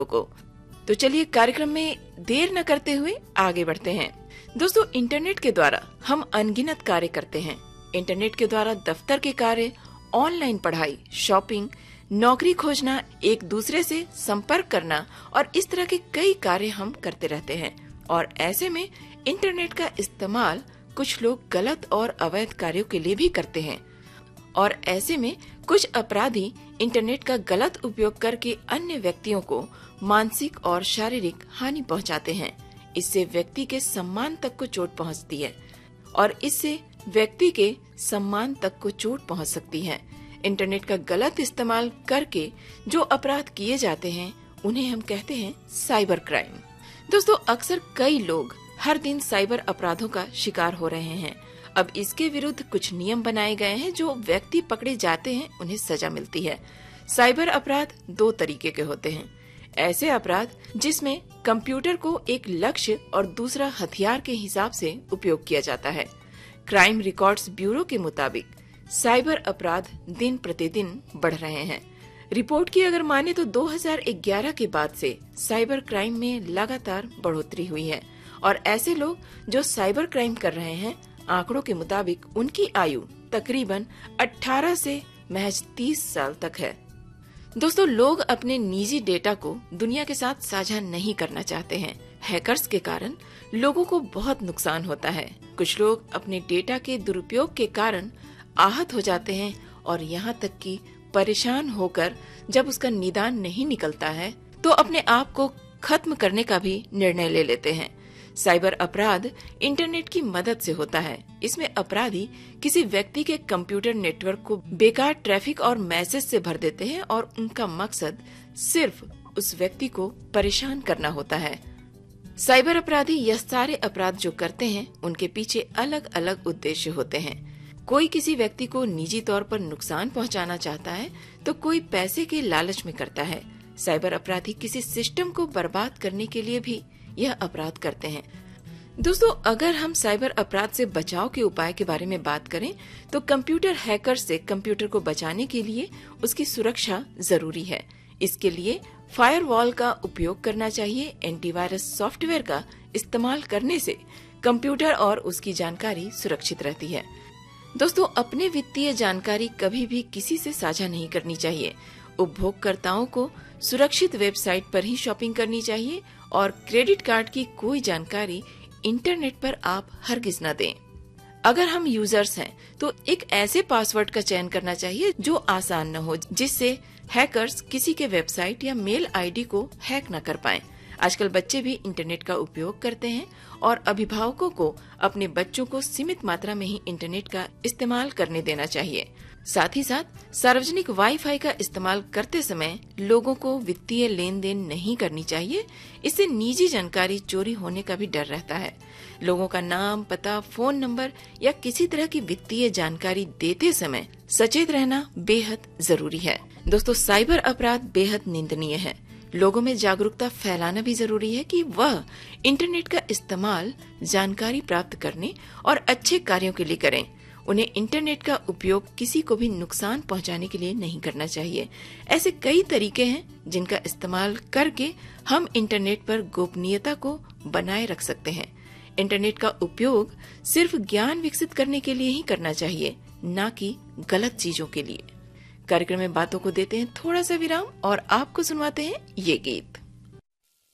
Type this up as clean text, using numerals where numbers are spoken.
को। तो चलिए कार्यक्रम में देर न करते हुए आगे बढ़ते हैं। दोस्तों, इंटरनेट के द्वारा हम अनगिनत कार्य करते हैं। इंटरनेट के द्वारा दफ्तर के कार्य, ऑनलाइन पढ़ाई, शॉपिंग, नौकरी खोजना, एक दूसरे से संपर्क करना और इस तरह के कई कार्य हम करते रहते हैं। और ऐसे में इंटरनेट का इस्तेमाल कुछ लोग गलत और अवैध कार्यों के लिए भी करते हैं। और ऐसे में कुछ अपराधी इंटरनेट का गलत उपयोग करके अन्य व्यक्तियों को मानसिक और शारीरिक हानि पहुंचाते हैं। इससे व्यक्ति के सम्मान तक को चोट पहुंचती है और इससे व्यक्ति के सम्मान तक को चोट पहुंच सकती है। इंटरनेट का गलत इस्तेमाल करके जो अपराध किए जाते हैं उन्हें हम कहते हैं साइबर क्राइम। दोस्तों, अक्सर कई लोग हर दिन साइबर अपराधों का शिकार हो रहे हैं। अब इसके विरुद्ध कुछ नियम बनाए गए हैं। जो व्यक्ति पकड़े जाते हैं उन्हें सजा मिलती है। साइबर अपराध दो तरीके के होते हैं। ऐसे अपराध जिसमें कंप्यूटर को एक लक्ष्य और दूसरा हथियार के हिसाब से उपयोग किया जाता है। क्राइम रिकॉर्ड्स ब्यूरो के मुताबिक साइबर अपराध दिन प्रतिदिन बढ़ रहे हैं। रिपोर्ट की अगर माने तो 2011 के बाद से साइबर क्राइम में लगातार बढ़ोतरी हुई है और ऐसे लोग जो साइबर क्राइम कर रहे हैं, आंकड़ों के मुताबिक उनकी आयु तकरीबन 18 से महज 30 साल तक है। दोस्तों, लोग अपने निजी डेटा को दुनिया के साथ साझा नहीं करना चाहते हैं। हैकर्स के कारण लोगों को बहुत नुकसान होता है। कुछ लोग अपने डेटा के दुरुपयोग के कारण आहत हो जाते हैं और यहाँ तक कि परेशान होकर जब उसका निदान नहीं निकलता है तो अपने आप को खत्म करने का भी निर्णय ले लेते हैं। साइबर अपराध इंटरनेट की मदद से होता है। इसमें अपराधी किसी व्यक्ति के कंप्यूटर नेटवर्क को बेकार ट्रैफिक और मैसेज से भर देते हैं और उनका मकसद सिर्फ उस व्यक्ति को परेशान करना होता है। साइबर अपराधी यह सारे अपराध जो करते हैं उनके पीछे अलग अलग उद्देश्य होते हैं। कोई किसी व्यक्ति को निजी तौर पर नुकसान पहुंचाना चाहता है तो कोई पैसे के लालच में करता है। साइबर अपराधी किसी सिस्टम को बर्बाद करने के लिए भी यह अपराध करते हैं। दोस्तों, अगर हम साइबर अपराध से बचाव के उपाय के बारे में बात करें तो कंप्यूटर हैकर से कंप्यूटर को बचाने के लिए उसकी सुरक्षा जरूरी है। इसके लिए फायरवॉल का उपयोग करना चाहिए। एंटीवायरस सॉफ्टवेयर का इस्तेमाल करने से कंप्यूटर और उसकी जानकारी सुरक्षित रहती है। दोस्तों, अपने वित्तीय जानकारी कभी भी किसी से साझा नहीं करनी चाहिए। उपभोगकर्ताओं को सुरक्षित वेबसाइट पर ही शॉपिंग करनी चाहिए और क्रेडिट कार्ड की कोई जानकारी इंटरनेट पर आप हरगिज न दें। अगर हम यूजर्स हैं तो एक ऐसे पासवर्ड का चयन करना चाहिए जो आसान न हो, जिससे हैकर्स किसी के वेबसाइट या मेल आईडी को हैक न कर पाएं। आजकल बच्चे भी इंटरनेट का उपयोग करते हैं और अभिभावकों को अपने बच्चों को सीमित मात्रा में ही इंटरनेट का इस्तेमाल करने देना चाहिए। साथ ही साथ सार्वजनिक वाईफाई का इस्तेमाल करते समय लोगों को वित्तीय लेन देन नहीं करनी चाहिए। इससे निजी जानकारी चोरी होने का भी डर रहता है। लोगों का नाम, पता, फोन नंबर या किसी तरह की वित्तीय जानकारी देते समय सचेत रहना बेहद जरूरी है। दोस्तों, साइबर अपराध बेहद निंदनीय है। लोगों में जागरूकता फैलाना भी जरूरी है कि वह इंटरनेट का इस्तेमाल जानकारी प्राप्त करने और अच्छे कार्यों के लिए करें। उन्हें इंटरनेट का उपयोग किसी को भी नुकसान पहुंचाने के लिए नहीं करना चाहिए। ऐसे कई तरीके हैं जिनका इस्तेमाल करके हम इंटरनेट पर गोपनीयता को बनाए रख सकते हैं। इंटरनेट का उपयोग सिर्फ ज्ञान विकसित करने के लिए ही करना चाहिए, न कि गलत चीजों के लिए। कार्यक्रम में बातों को देते हैं थोड़ा सा विराम और आपको सुनवाते हैं ये गीत।